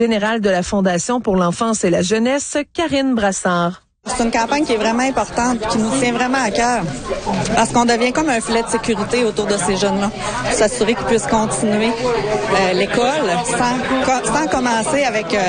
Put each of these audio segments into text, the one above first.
Générale de la Fondation pour l'enfance et la jeunesse, Karine Brassard. C'est une campagne qui est vraiment importante et qui nous tient vraiment à cœur parce qu'on devient comme un filet de sécurité autour de ces jeunes-là. S'assurer qu'ils puissent continuer l'école sans commencer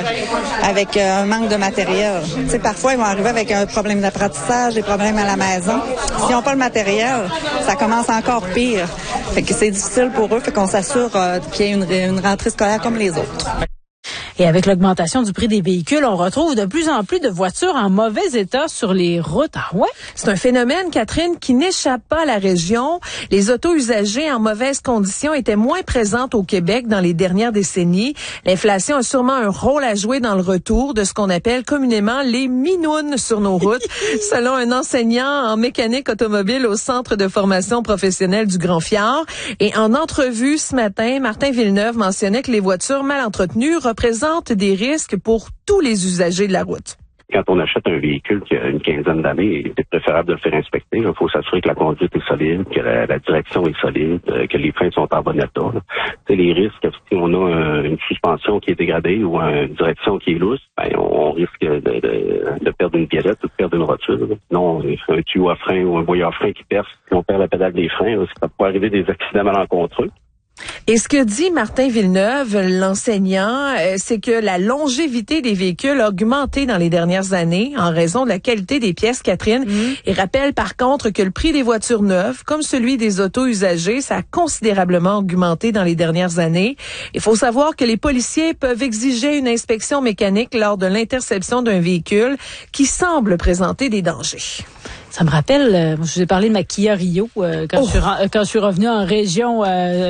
avec un manque de matériel. Tu sais, parfois, ils vont arriver avec un problème d'apprentissage, des problèmes à la maison. S'ils n'ont pas le matériel, ça commence encore pire. Fait que c'est difficile pour eux, fait qu'on s'assure qu'il y ait une rentrée scolaire comme les autres. Et avec l'augmentation du prix des véhicules, on retrouve de plus en plus de voitures en mauvais état sur les routes. Ah ouais? C'est un phénomène, Catherine, qui n'échappe pas à la région. Les autos usagées en mauvaises conditions étaient moins présentes au Québec dans les dernières décennies. L'inflation a sûrement un rôle à jouer dans le retour de ce qu'on appelle communément les minounes sur nos routes, selon un enseignant en mécanique automobile au Centre de formation professionnelle du Grand Fjord. Et en entrevue ce matin, Martin Villeneuve mentionnait que les voitures mal entretenues représentent des risques pour tous les usagers de la route. Quand on achète un véhicule qui a une quinzaine d'années, il est préférable de le faire inspecter. Il faut s'assurer que la conduite est solide, que la direction est solide, que les freins sont en bon état. Les risques, si on a une suspension qui est dégradée ou une direction qui est lousse, on risque de perdre une pièce ou de perdre une rotule. Sinon, un tuyau à frein ou un boyau à frein qui perce, si on perd la pédale des freins, ça peut arriver des accidents malencontreux. Et ce que dit Martin Villeneuve, l'enseignant, c'est que la longévité des véhicules a augmenté dans les dernières années en raison de la qualité des pièces, Catherine. Il rappelle par contre que le prix des voitures neuves, comme celui des autos usagées, ça a considérablement augmenté dans les dernières années. Il faut savoir que les policiers peuvent exiger une inspection mécanique lors de l'interception d'un véhicule qui semble présenter des dangers. Ça me rappelle, je vous ai parlé de ma Kia Rio quand je suis revenue en région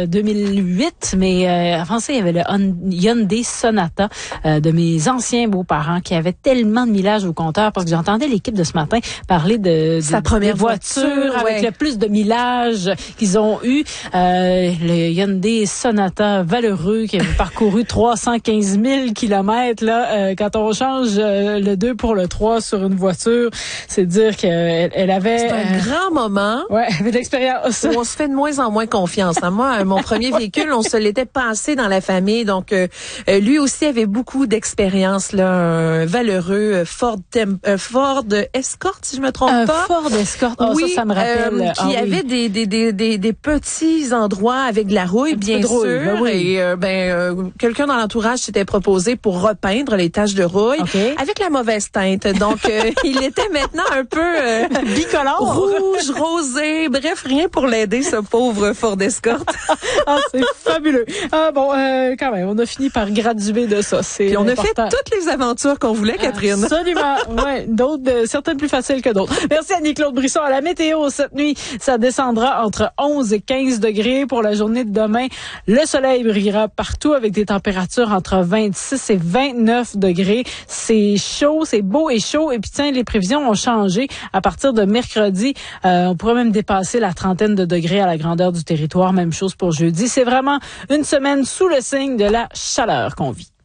2008, mais avant ça, il y avait le Hyundai Sonata de mes anciens beaux-parents qui avait tellement de millage au compteur parce que j'entendais l'équipe de ce matin parler de sa première voiture avec le plus de millage qu'ils ont eu. Le Hyundai Sonata valeureux qui avait parcouru 315 000 kilomètres. Quand on change le 2 pour le 3 sur une voiture, c'est dire que elle avait... C'est un grand moment. Ouais, elle avait de l'expérience. Où on se fait de moins en moins confiance. Moi, mon premier véhicule, on se l'était passé dans la famille. Donc, lui aussi avait beaucoup d'expérience. Un valeureux Ford Escort, si je me trompe pas. Ford Escort. Oh, oui, ça me rappelle. Qui avait des petits endroits avec de la rouille, bien sûr. Oui. Et quelqu'un dans l'entourage s'était proposé pour repeindre les taches de rouille avec la mauvaise teinte. Donc, il était maintenant un peu... bicolore. Rouge, rosé, bref, rien pour l'aider, ce pauvre Ford Escort. C'est fabuleux. Quand même, on a fini par graduer de ça. Puis on a fait toutes les aventures qu'on voulait, Catherine. Absolument. Ouais, d'autres, certaines plus faciles que d'autres. Merci Annie-Claude Brisson. À la météo, cette nuit, ça descendra entre 11 et 15 degrés pour la journée de demain. Le soleil brillera partout avec des températures entre 26 et 29 degrés. C'est chaud, c'est beau et chaud. Et puis tiens, les prévisions ont changé. À partir de mercredi, on pourrait même dépasser la trentaine de degrés à la grandeur du territoire. Même chose pour jeudi. C'est vraiment une semaine sous le signe de la chaleur qu'on vit.